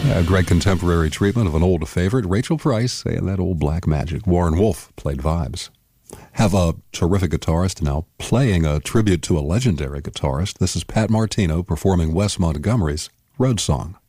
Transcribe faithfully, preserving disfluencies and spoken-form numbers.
A great contemporary treatment of an old favorite, Rachel Price and that old black magic. Warren Wolf played vibes. Have a terrific guitarist now playing a tribute to a legendary guitarist. This is Pat Martino performing Wes Montgomery's Road Song.